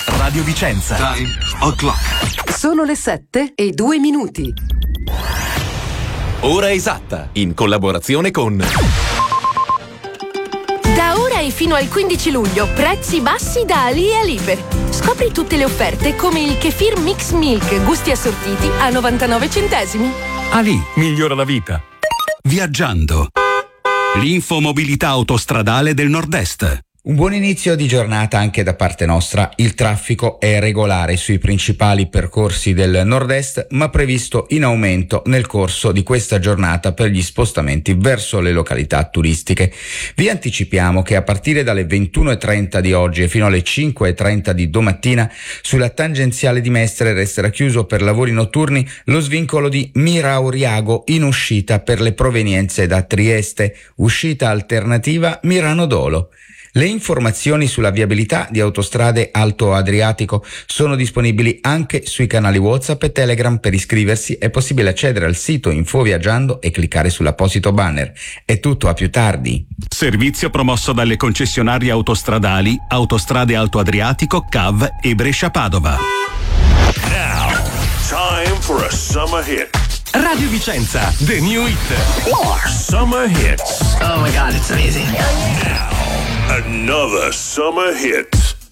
Radio Vicenza. Time o'clock. Sono le 7:02. Ora esatta, in collaborazione con... Da ora e fino al 15 luglio, prezzi bassi da Ali e Liber. Scopri tutte le offerte come il Kefir Mix Milk, gusti assortiti a 99 centesimi. Ali, migliora la vita. Viaggiando. L'infomobilità autostradale del Nord-Est. Un buon inizio di giornata anche da parte nostra. Il traffico è regolare sui principali percorsi del nord-est, ma previsto in aumento nel corso di questa giornata per gli spostamenti verso le località turistiche. Vi anticipiamo che a partire dalle 21:30 di oggi e fino alle 5:30 di domattina sulla tangenziale di Mestre resterà chiuso per lavori notturni lo svincolo di Mirauriago in uscita per le provenienze da Trieste, uscita alternativa Mirano Dolo. Le informazioni sulla viabilità di Autostrade Alto Adriatico sono disponibili anche sui canali WhatsApp e Telegram. Per iscriversi è possibile accedere al sito Info Viaggiando e cliccare sull'apposito banner. È tutto, a più tardi. Servizio promosso dalle concessionarie autostradali Autostrade Alto Adriatico, CAV e Brescia Padova. Now, time for a summer hit. Radio Vicenza, the new hit. Summer hits. Oh my God, it's amazing. Now, another summer hit.